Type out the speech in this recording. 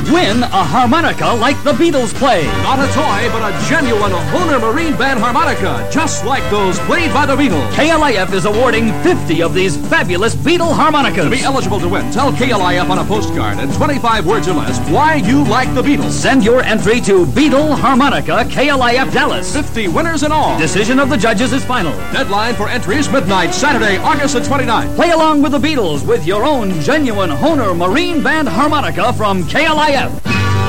Win a harmonica like the Beatles play. Not a toy, but a genuine Hohner Marine Band harmonica, just like those played by the Beatles. KLIF is awarding 50 of these fabulous Beatle harmonicas. To be eligible to win, tell KLIF on a postcard in 25 words or less why you like the Beatles. Send your entry to Beatle Harmonica, KLIF Dallas. 50 winners in all. Decision of the judges is final. Deadline for entries midnight, Saturday, August the 29th. Play along with the Beatles with your own genuine Hohner Marine Band harmonica from KLIF.